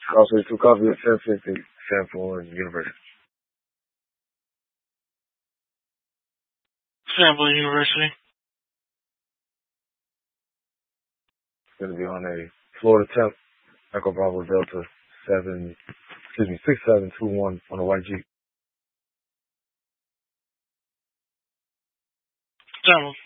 Also, 2 copies of 1050 sample and University. Sample University. It's going to be on a Florida temp, Echo Bravo Delta 6721 on a white Jeep. Sample.